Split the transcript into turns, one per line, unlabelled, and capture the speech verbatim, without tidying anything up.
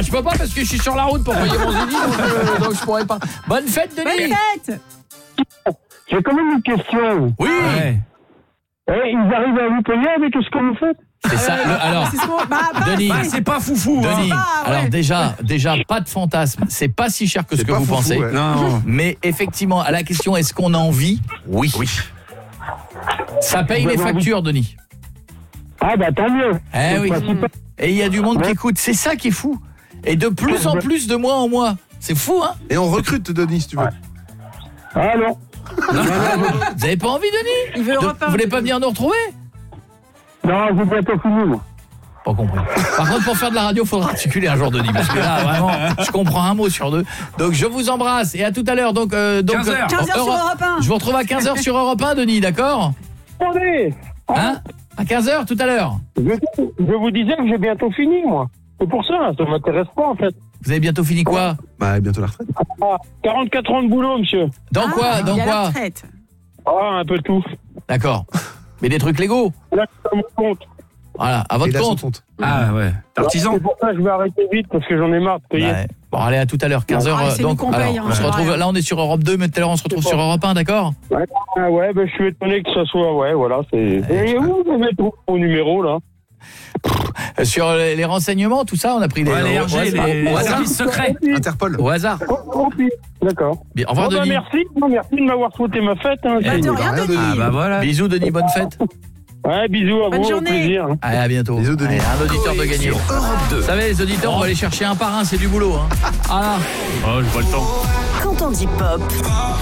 je peux pas parce que je suis sur la route pour payer mon Zénith, donc, euh, donc je pourrais pas. Bonne fête, Denis.
Bonne fête.
J'ai quand même une question.
Oui.
Ouais.
Eh, ils arrivent à vous payer avec tout ce que vous faites?
C'est ça. Le, alors,
C'est ce qu'on- bah, pas
Denis,
Bah, c'est pas foufou.
Denis.
Hein.
Ah, ouais.
Alors déjà, déjà pas de fantasme. C'est pas si cher que ce
C'est
que
pas
vous
foufou,
pensez.
ouais.
Non.
Mais effectivement, à la question, est-ce qu'on en vit? Oui.
Oui.
Ça paye
Vous
les
avez envie-
factures, Denis.
Ah bah tant mieux.
Eh
C'est
oui.
principal.
Et il y a du monde qui
Ouais.
écoute. C'est ça qui est fou. Et de plus en plus, de mois en mois. C'est fou, hein?
Et on recrute, Denis, si tu veux.
Ah non.
Vous avez pas envie, Denis?
Il veut
De-
Europe un.
Vous voulez pas venir nous retrouver?
Non, j'ai bientôt fini, moi.
Pas compris. Par contre, pour faire de la radio, il faudra articuler un jour, Denis, parce que là, vraiment, je comprends un mot sur deux. Donc, je vous embrasse et à tout à l'heure. Donc, euh, donc,
quinze heures.
quinze heures sur Europe un.
Je vous retrouve à quinze heures sur Europe un, Denis, d'accord?
Attendez.
Hein? À quinze heures tout à l'heure.
Je, je vous disais que j'ai bientôt fini, moi. C'est pour ça, ça m'intéresse pas, en fait.
Vous avez bientôt fini quoi?
Bah, bientôt la retraite.
Ah, quarante-quatre ans de boulot, monsieur.
Dans
Ah,
quoi? Dans
il y a la
quoi?
retraite.
Ah, un peu tout.
D'accord. Mais des trucs légaux.
Là, c'est à mon compte.
Voilà, à
Et
votre
là, son
compte.
compte.
Ah ouais. Artisan.
C'est pour ça que je vais arrêter vite, parce que j'en ai marre de payer.
Ouais. Bon, allez, à tout à l'heure, quinze heures.
Ah, c'est
donc,
nous qu'on paye,
alors,
hein,
on se
c'est
retrouve,
vrai.
là, on est sur Europe deux, mais tout à l'heure, on se retrouve sur Europe un, d'accord?
Ouais, ah ouais, ben, je suis étonné que ça soit, ouais, voilà, c'est... Et où vous avez trouvé mon numéro, là?
Euh, Sur les, les renseignements, tout ça, on a pris les,
Ouais, les
au,
R G,
hasard.
les,
Au
les
hasard.
services secrets.
Interpol.
Au hasard.
Oh, oh, oui. D'accord.
Bien, au revoir,
Bon, bah,
Denis.
merci, non, merci de m'avoir souhaité ma fête. Hein,
Bah,
c'est-
de rien,
rien,
Denis.
Ah bah voilà.
Bisous, Denis, bonne fête.
Ouais, bisous à
Bonne
vous, au
journée.
plaisir.
Allez, à bientôt.
Bisous, Denis.
Allez, un auditeur de gagner.
Sur Europe deux.
Vous savez, les auditeurs, on va aller chercher un par un, c'est du boulot. Hein. Ah là.
Oh, j'ai pas le temps.
Quand on dit pop,